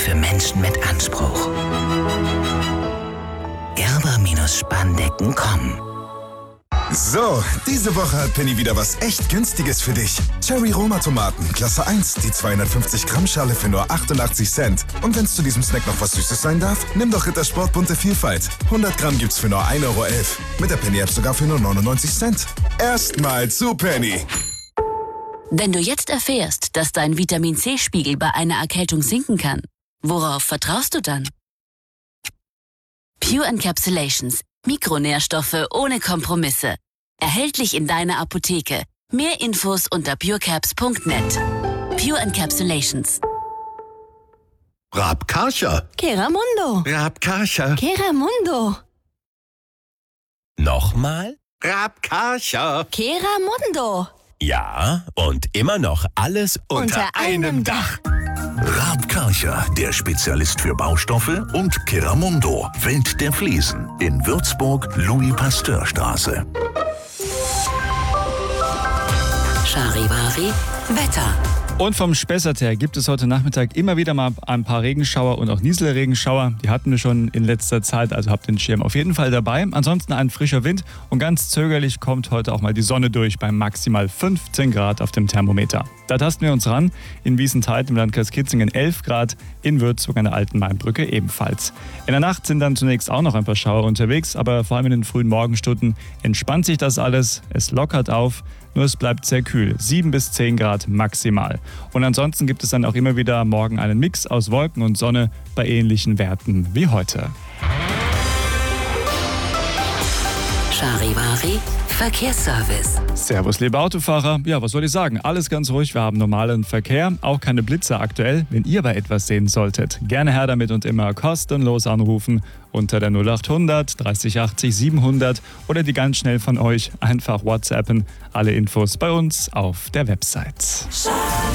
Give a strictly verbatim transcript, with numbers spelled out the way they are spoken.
für Menschen mit Anspruch. Gerber-Spanndecken Punkt com. So, diese Woche hat Penny wieder was echt Günstiges für dich. Cherry Roma Tomaten, Klasse eins, die zweihundertfünfzig Gramm Schale für nur achtundachtzig Cent. Und wenn es zu diesem Snack noch was Süßes sein darf, nimm doch Rittersport bunte Vielfalt. hundert Gramm gibt's für nur ein Euro elf. Mit der Penny App sogar für nur neunundneunzig Cent. Erstmal zu Penny. Wenn du jetzt erfährst, dass dein Vitamin-C-Spiegel bei einer Erkältung sinken kann, worauf vertraust du dann? Pure Encapsulations. Mikronährstoffe ohne Kompromisse. Erhältlich in deiner Apotheke. Mehr Infos unter purecaps punkt net. Pure Encapsulations. Raab-Karcher. Keramundo. Raab-Karcher. Keramundo. Nochmal? Raab-Karcher. Keramundo. Ja, und immer noch alles unter, Unter einem Dach. Raab-Karcher, der Spezialist für Baustoffe, und Keramundo, Welt der Fliesen, in Würzburg, Louis-Pasteur-Straße. Charivari Wetter. Und vom Spessart her gibt es heute Nachmittag immer wieder mal ein paar Regenschauer und auch Nieselregenschauer. Die hatten wir schon in letzter Zeit, also habt den Schirm auf jeden Fall dabei. Ansonsten ein frischer Wind und ganz zögerlich kommt heute auch mal die Sonne durch bei maximal fünfzehn Grad auf dem Thermometer. Da tasten wir uns ran. In Wiesentheid im Landkreis Kitzingen elf Grad, in Würzburg an der Alten Mainbrücke ebenfalls. In der Nacht sind dann zunächst auch noch ein paar Schauer unterwegs, aber vor allem in den frühen Morgenstunden entspannt sich das alles. Es lockert auf. Nur es bleibt sehr kühl, sieben bis zehn Grad maximal. Und ansonsten gibt es dann auch immer wieder morgen einen Mix aus Wolken und Sonne bei ähnlichen Werten wie heute. Charivari Verkehrsservice. Servus, liebe Autofahrer. Ja, was soll ich sagen? Alles ganz ruhig. Wir haben normalen Verkehr, auch keine Blitzer aktuell. Wenn ihr bei etwas sehen solltet, gerne her damit und immer kostenlos anrufen unter der null acht hundert dreißig achtzig siebenhundert oder die ganz schnell von euch einfach WhatsAppen. Alle Infos bei uns auf der Website.